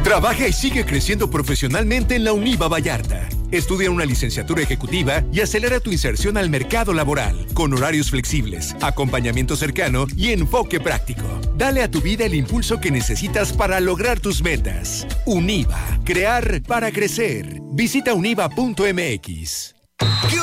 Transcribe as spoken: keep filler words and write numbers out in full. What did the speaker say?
Trabaja y sigue creciendo profesionalmente en la UNIVA Vallarta. Estudia una licenciatura ejecutiva y acelera tu inserción al mercado laboral, con horarios flexibles, acompañamiento cercano y enfoque práctico. Dale a tu vida el impulso que necesitas para lograr tus metas. UNIVA, crear para crecer. Visita univa punto m x.